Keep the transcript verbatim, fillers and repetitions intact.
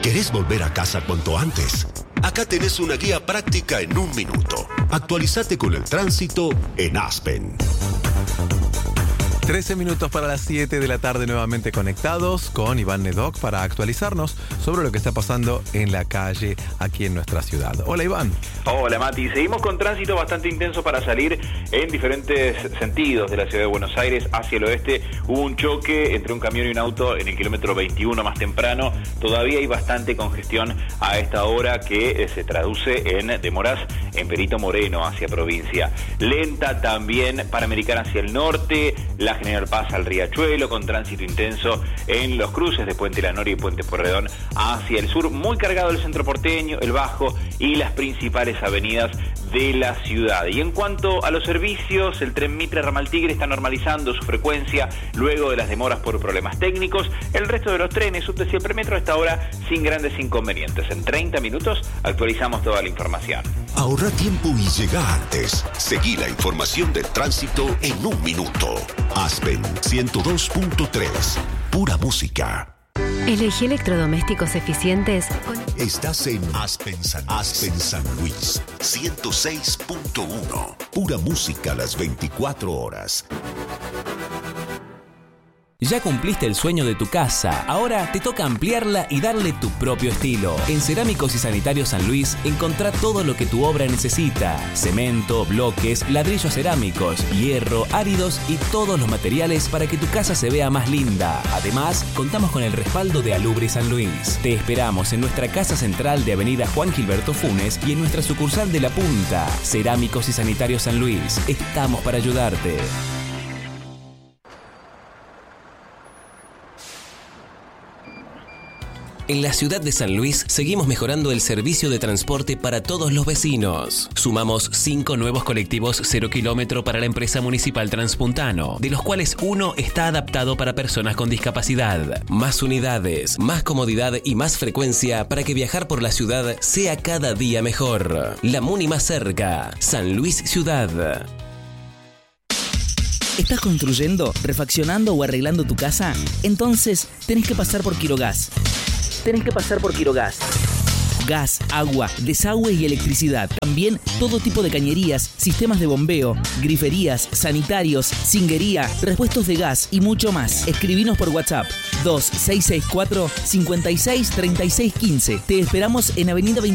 ¿Querés volver a casa cuanto antes? Acá tenés una guía práctica en un minuto. Actualizate con el tránsito en Aspen. trece minutos para las siete de la tarde, nuevamente conectados con Iván Nedoc para actualizarnos sobre lo que está pasando en la calle aquí en nuestra ciudad. Hola, Iván. Hola, Mati. Seguimos con tránsito bastante intenso para salir en diferentes sentidos de la ciudad de Buenos Aires hacia el oeste. Hubo un choque entre un camión y un auto en el kilómetro veintiuno más temprano. Todavía hay bastante congestión a esta hora que se traduce en demoras en Perito Moreno hacia provincia. Lenta también Panamericana hacia el norte, la General Paz al Riachuelo, con tránsito intenso en los cruces de Puente La Noria y Puente Pueyrredón hacia el sur. Muy cargado el centro porteño, el Bajo y las principales avenidas de la ciudad. Y en cuanto a los servicios, el tren Mitre Ramal Tigre está normalizando su frecuencia luego de las demoras por problemas técnicos. El resto de los trenes, subte y el premetro, hasta ahora sin grandes inconvenientes. En treinta minutos actualizamos toda la información. Ahorra tiempo y llega antes. Seguí la información del tránsito en un minuto. Aspen ciento dos punto tres. Pura música. Elegí electrodomésticos eficientes. Estás en Aspen San, Aspen San Luis ciento seis punto uno. Pura música a las veinticuatro horas. Ya cumpliste el sueño de tu casa, ahora te toca ampliarla y darle tu propio estilo. En Cerámicos y Sanitarios San Luis encontrá todo lo que tu obra necesita: cemento, bloques, ladrillos cerámicos, hierro, áridos y todos los materiales para que tu casa se vea más linda. Además, contamos con el respaldo de Alubre San Luis. Te esperamos en nuestra casa central de Avenida Juan Gilberto Funes y en nuestra sucursal de La Punta. Cerámicos y Sanitarios San Luis, estamos para ayudarte. En la ciudad de San Luis seguimos mejorando el servicio de transporte para todos los vecinos. Sumamos cinco nuevos colectivos cero kilómetro para la empresa municipal Transpuntano, de los cuales uno está adaptado para personas con discapacidad. Más unidades, más comodidad y más frecuencia para que viajar por la ciudad sea cada día mejor. La Muni más cerca, San Luis Ciudad. ¿Estás construyendo, refaccionando o arreglando tu casa? Entonces tenés que pasar por Quirogas. Tenés que pasar por Quirogas. Gas, agua, desagüe y electricidad. También todo tipo de cañerías, sistemas de bombeo, griferías, sanitarios, cinguería, repuestos de gas y mucho más. Escribinos por WhatsApp dos seis seis cuatro, cinco seis, tres seis uno cinco. Te esperamos en Avenida